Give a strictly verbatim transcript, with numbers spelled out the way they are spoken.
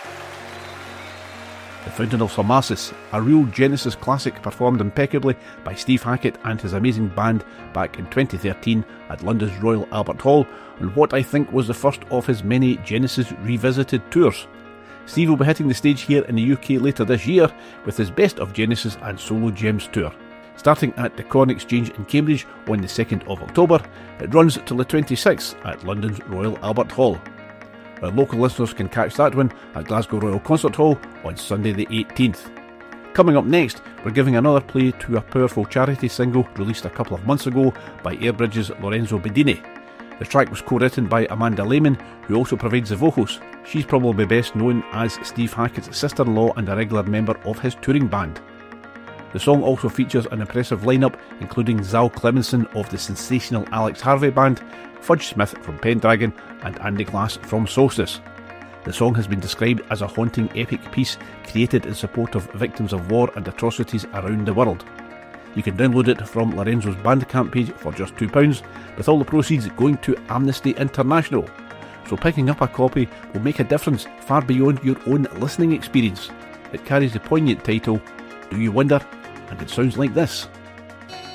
The Fountain of Salmacis, a real Genesis classic performed impeccably by Steve Hackett and his amazing band back in twenty thirteen at London's Royal Albert Hall on what I think was the first of his many Genesis Revisited tours. Steve will be hitting the stage here in the U K later this year with his Best of Genesis and Solo Gems tour. Starting at the Corn Exchange in Cambridge on the second of October, it runs till the twenty-sixth at London's Royal Albert Hall. Our local listeners can catch that one at Glasgow Royal Concert Hall on Sunday the eighteenth. Coming up next, we're giving another play to a powerful charity single released a couple of months ago by Airbridge's Lorenzo Bedini. The track was co-written by Amanda Lehman, who also provides the vocals. She's probably best known as Steve Hackett's sister-in-law and a regular member of his touring band. The song also features an impressive lineup including Zal Clemenson of the sensational Alex Harvey Band, Fudge Smith from Pendragon and Andy Glass from Solstice. The song has been described as a haunting epic piece created in support of victims of war and atrocities around the world. You can download it from Lorenzo's Bandcamp page for just two pounds, with all the proceeds going to Amnesty International. So picking up a copy will make a difference far beyond your own listening experience. It carries the poignant title, Do You Wonder? And it sounds like this.